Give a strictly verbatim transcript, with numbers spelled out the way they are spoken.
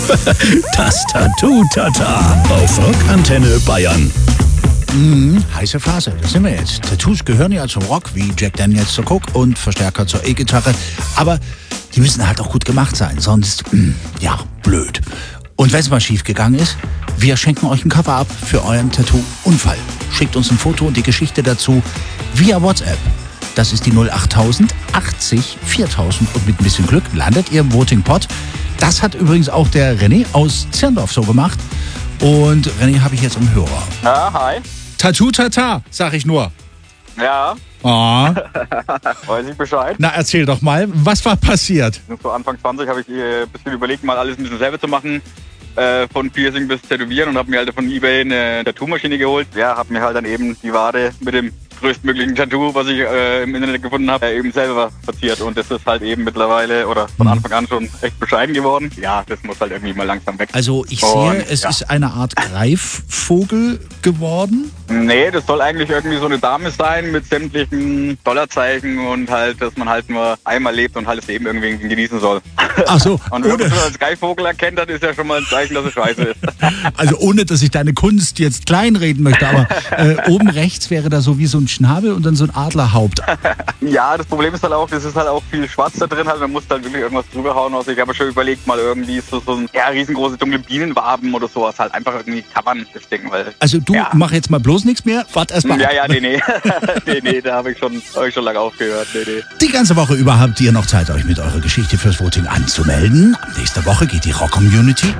Das Tattoo-Tata auf Rockantenne Bayern. Mhm, heiße Phase, da sind wir jetzt. Tattoos gehören ja zum Rock, wie Jack Daniels zur Coke und Verstärker zur E-Gitarre. Aber die müssen halt auch gut gemacht sein, sonst, mh, ja, blöd. Und wenn es mal schief gegangen ist, wir schenken euch ein Cover-Up für euren Tattoo-Unfall. Schickt uns ein Foto und die Geschichte dazu via WhatsApp. Das ist die null achttausend achtzig viertausend und mit ein bisschen Glück landet ihr im Voting Pot. Das hat übrigens auch der René aus Zirndorf so gemacht. Und René habe ich jetzt im Hörer. Ja, hi. Tattoo-Tata, sag ich nur. Ja, Oh. weiß ich Bescheid. Na, erzähl doch mal, was war passiert? So Anfang zwanzig habe ich äh, ein bisschen überlegt, mal alles ein bisschen selber zu machen. Äh, von Piercing bis Tätowieren und habe mir halt von eBay eine Tattoo-Maschine geholt. Ja, habe mir halt dann eben die Wade mit dem größtmöglichen Tattoo, was ich äh, im Internet gefunden habe, äh, eben selber verziert. Und das ist halt eben mittlerweile oder von Anfang an schon echt bescheiden geworden. Ja, das muss halt irgendwie mal langsam weg. Also ich Und, sehe, es ja. ist eine Art Greifvogel geworden. Nee, das soll eigentlich irgendwie so eine Dame sein mit sämtlichen Dollarzeichen und halt, dass man halt nur einmal lebt und halt das Leben irgendwie genießen soll. Ach so, Und wenn man ohne, das als Greifvogel erkennt, das ist ja schon mal ein Zeichen, dass es scheiße ist. also ohne, dass ich deine Kunst jetzt kleinreden möchte, aber äh, oben rechts wäre da so wie so ein Schnabel und dann so ein Adlerhaupt. Ja, das Problem ist halt auch, das ist halt auch viel Schwarz da drin, halt, man muss halt wirklich irgendwas drüber hauen. Also ich habe schon überlegt, mal irgendwie so, so ein ja, riesengroße dunkle Bienenwaben oder sowas halt einfach irgendwie covern, das Ding. Weil, Also du ja. mach jetzt mal bloß nichts mehr, wart erst mal Ja, ab. ja, nee, nee. nee, nee, da habe ich schon, hab ich schon lange aufgehört. Nee, nee. Die ganze Woche über habt ihr noch Zeit, euch mit eurer Geschichte fürs Voting anzumelden. Nächste Woche geht die Rock-Community